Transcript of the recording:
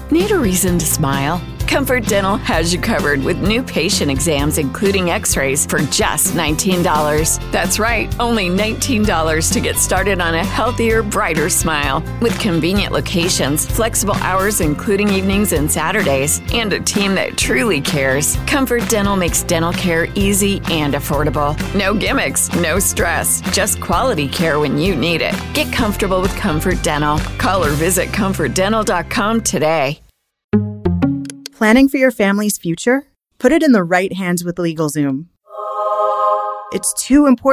Need a reason to smile? Comfort Dental has you covered with new patient exams, including x-rays, for just $19. That's right, only $19 to get started on a healthier, brighter smile. With convenient locations, flexible hours including evenings and Saturdays, and a team that truly cares, Comfort Dental makes dental care easy and affordable. No gimmicks, no stress, just quality care when you need it. Get comfortable with Comfort Dental. Call or visit comfortdental.com today. Planning for your family's future? Put it in the right hands with LegalZoom. It's too important